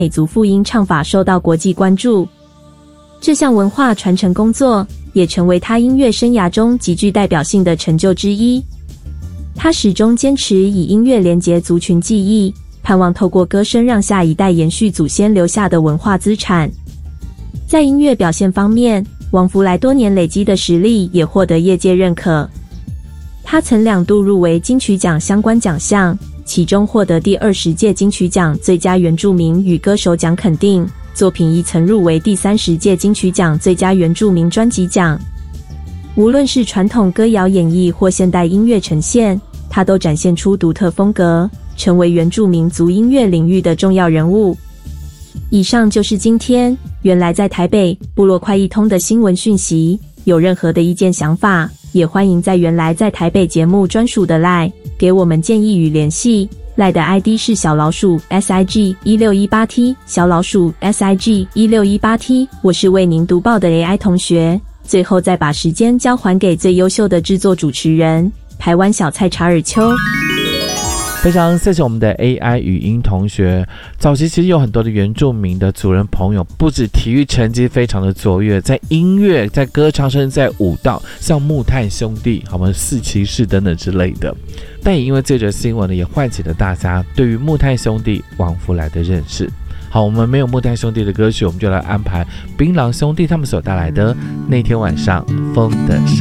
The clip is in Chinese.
美族复音唱法受到国际关注。这项文化传承工作也成为他音乐生涯中极具代表性的成就之一。他始终坚持以音乐连结族群记忆，盼望透过歌声让下一代延续祖先留下的文化资产。在音乐表现方面，王福来多年累积的实力也获得业界认可。他曾2度入围金曲奖相关奖项，其中获得第20届金曲奖最佳原住民与歌手奖肯定，作品亦曾入围第30届金曲奖最佳原住民专辑奖。无论是传统歌谣演绎或现代音乐呈现，他都展现出独特风格，成为原住民族音乐领域的重要人物。以上就是今天原来在台北部落快一通的新闻讯息，有任何的意见想法，也欢迎在原来在台北节目专属的 LINE 给我们建议与联系。LINE 的 ID 是小老鼠 SIG1618T 小老鼠 SIG1618T。 我是为您读报的 AI 同学。最后再把时间交还给最优秀的制作主持人台湾小蔡查尔丘。 非常谢谢我们的 AI 语音同学。早期其实有很多的原住民的族人朋友，不止体育成绩非常的卓越，在音乐、在歌唱，甚至在舞蹈，像木炭兄弟、我们四骑士等等之类的。但也因为这则新闻呢，也唤起了大家对于木炭兄弟王福来的认识。好，我们没有木炭兄弟的歌曲，我们就来安排槟榔兄弟他们所带来的那天晚上风的声